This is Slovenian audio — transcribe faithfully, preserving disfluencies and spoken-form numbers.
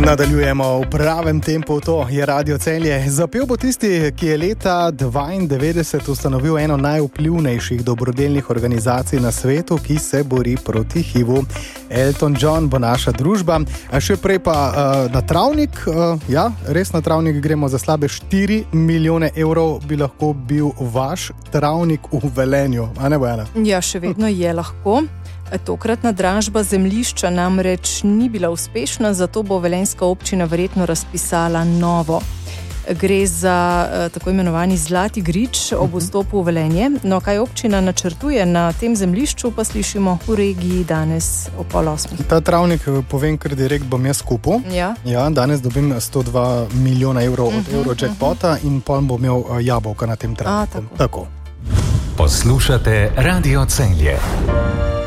Nadaljujemo v pravem tempu, to je Radio Celje. Zapel bo tisti, ki je leta dvaindevetdeset ustanovil eno najvplivnejših dobrodelnih organizacij na svetu, ki se bori proti hivu. Elton John bo naša družba, a še prej pa uh, na travnik, uh, ja, res na travnik gremo za slabe štiri milijone evrov, bi lahko bil vaš travnik v Velenju, a ne Bojana? Ja, še vedno je lahko. Tokratna dražba zemljišča namreč ni bila uspešna, zato bo velenjska občina verjetno razpisala novo. Gre za uh, tako imenovani Zlati grič ob vstopu v Velenje. No, kaj občina načrtuje na tem zemljišču, pa slišimo v regiji danes o pol osmih. Ta travnik, povem kar direkt, bom jaz kupil. Ja. Ja, danes dobim sto dva milijona evrov od uh-huh, Eurojackpota uh-huh. in pol bom imel uh, jabolka na tem travniku. A, tako. tako. Poslušate Radio Celje.